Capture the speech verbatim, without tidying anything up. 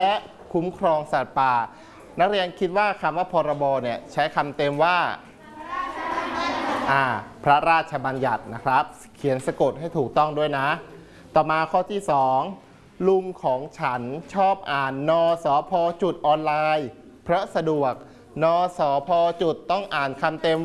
และคุ้มครองสัตว์ป่านักเรียนคิดว่าคำว่าพรบเนี่ยใช้คำเต็มว่าอ่าพระราชบัญญัตินะครับเขียนสะกดให้ถูกต้องด้วยนะต่อมาข้อที่สองลุงของฉันชอบอ่านนสพจุดออนไลน์เพราะสะดวกนสพจุดต้องอ่านคำเต็ม